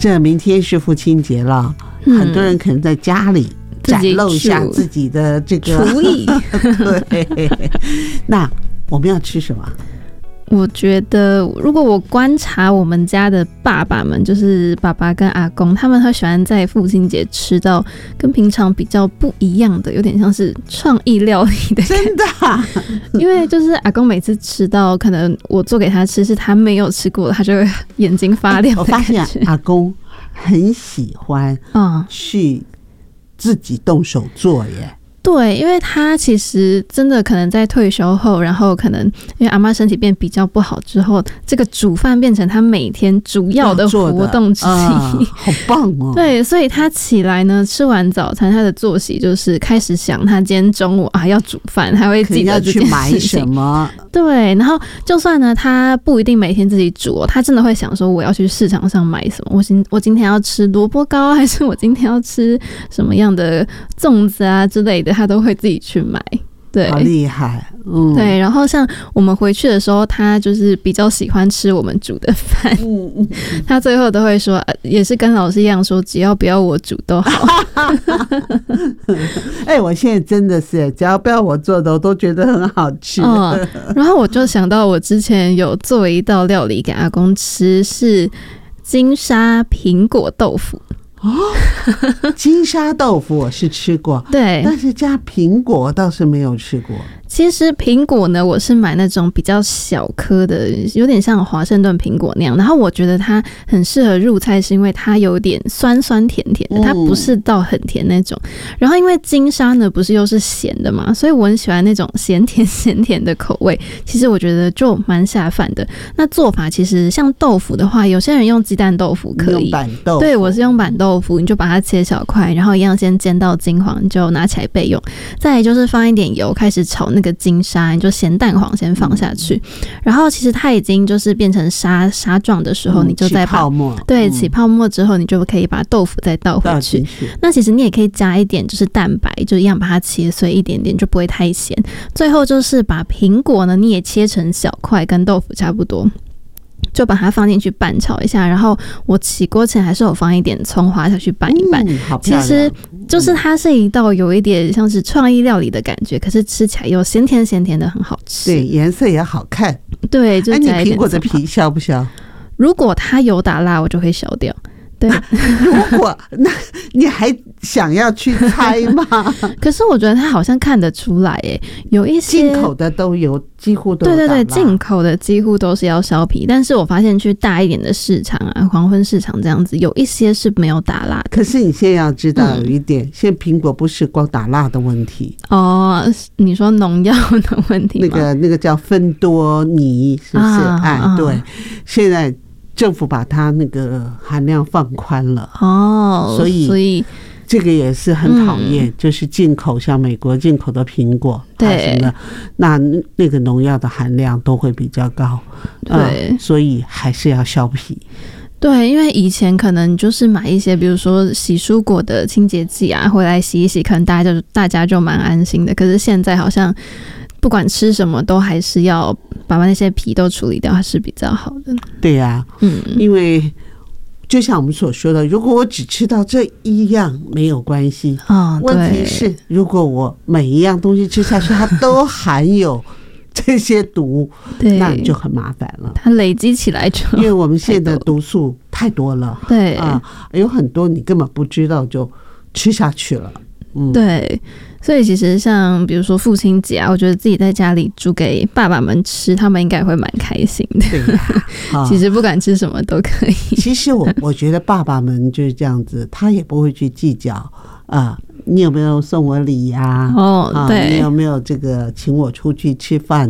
这明天是父亲节了，很多人可能在家里展露一下自己的这个厨艺。 对，那我们要吃什么？ 我觉得如果我观察我们家的爸爸们，就是爸爸跟阿公，他们会喜欢在父亲节吃到跟平常比较不一样的，有点像是创意料理的感觉。 真的啊？ 因为就是阿公每次吃到可能我做给他吃是他没有吃过的，他就会眼睛发亮的感觉。 我发现阿公很喜欢去自己动手做耶。 对，因为他其实真的可能在退休后，然后可能因为阿嬷身体变比较不好之后，这个煮饭变成他每天主要的活动之一。 好棒哦！ 对，所以他起来呢，吃完早餐，他的作息就是开始想他今天中午要煮饭，他会记得这件事情， 要去买什么。 对，然后就算呢，他不一定每天自己煮他真的会想说，我要去市场上买什么？我今天要吃萝卜糕，还是我今天要吃什么样的粽子啊之类的，他都会自己去买。对， 好厉害。 对，然后像我们回去的时候，他就是比较喜欢吃我们煮的饭。他最后都会说，也是跟老师一样说，只要不要我煮都好。 我现在真的是，只要不要我做的，我都觉得很好吃。 然后我就想到，我之前有做一道料理给阿公吃，是金沙苹果豆腐。 金沙豆腐我是吃过， 对， 但是加苹果倒是没有吃过。 其实苹果呢，我是买那种比较小颗的，有点像华盛顿苹果那样。然后我觉得它很适合入菜，是因为它有点酸酸甜甜的，它不是到很甜那种。然后因为金沙呢不是又是咸的嘛，所以我很喜欢那种咸甜咸甜的口味。其实我觉得就蛮下饭的。那做法其实像豆腐的话，有些人用鸡蛋豆腐可以， 用板豆腐， 对，我是用板豆腐，你就把它切小块，然后一样先煎到金黄，你就拿起来备用。再来就是放一点油，开始炒那个金沙，你就咸蛋黄先放下去，然后其实它已经就是变成沙状的时候，你就再把起泡沫， 对，起泡沫之后，你就可以把豆腐再倒回去。那其实你也可以加一点就是蛋白，就一样把它切碎一点点，就不会太咸。最后就是把苹果呢，你也切成小块，跟豆腐差不多。就把它放进去拌炒一下，然后我起锅前还是有放一点葱花下去拌一拌。其实就是它是一道有一点像是创意料理的感觉，可是吃起来又咸甜咸甜的，很好吃。 对，颜色也好看。 对，就你苹果的皮削不削？ 如果它有打蜡，我就会削掉。对， 如果那你还想要去猜吗？ 可是我觉得它好像看得出来耶，有一些进口的都有，几乎都有。 对对对，进口的几乎都是要削皮，但是我发现去大一点的市场啊，黄昏市场这样子，有一些是没有打蜡的。 可是你现在要知道有一点，现在苹果不是光打蜡的问题哦，你说农药的问题吗？ 那个叫芬多尼，是不是？对，现在政府把它那个含量放宽了所以这个也是很讨厌，就是进口像美国进口的苹果，对，那个农药的含量都会比较高，对，所以还是要削皮。 对，因为以前可能就是买一些，比如说洗蔬果的清洁剂啊，回来洗一洗，可能大家就蛮安心的。可是现在好像不管吃什么都还是要把那些皮都处理掉，还是比较好的。 对呀，因为就像我们所说的，如果我只吃到这一样没有关系，问题是如果我每一样东西吃下去，它都含有这些毒，那你就很麻烦了。 它累积起来就， 因为我们现在的毒素太多了， 对有很多你根本不知道就吃下去了。 对，所以其实像比如说父亲节啊，我觉得自己在家里煮给爸爸们吃，他们应该会蛮开心的。 对其实不管吃什么都可以。 其实我觉得爸爸们就是这样子，他也不会去计较你有没有送我礼呀？ 对， 你有没有这个请我出去吃饭